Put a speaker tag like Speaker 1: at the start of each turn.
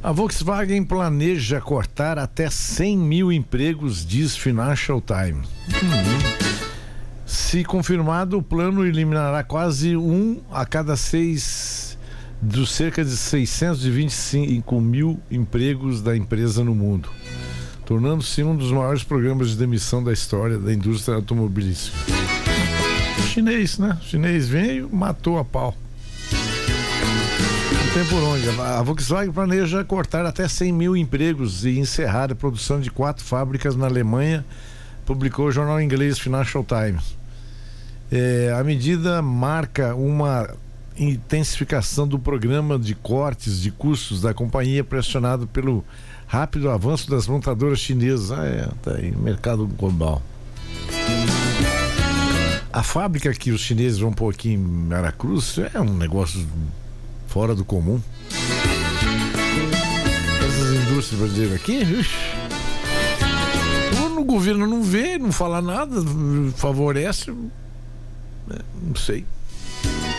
Speaker 1: A Volkswagen planeja cortar até 100 mil empregos, diz Financial Times. Se confirmado, o plano eliminará quase 1 a cada 6 dos cerca de 625 mil empregos da empresa no mundo, tornando-se um dos maiores programas de demissão da história da indústria automobilística. Chinês, né? O chinês veio, matou a pau. Não tem por onde. A Volkswagen planeja cortar até 100 mil empregos e encerrar a produção de 4 fábricas na Alemanha, publicou o jornal inglês Financial Times. A medida marca uma intensificação do programa de cortes de custos da companhia, pressionado pelo rápido avanço das montadoras chinesas. Tá aí, mercado global. A fábrica que os chineses vão pôr aqui em Aracruz é um negócio fora do comum. Essas indústrias brasileiras aqui, o governo não vê, não fala nada, favorece, não sei.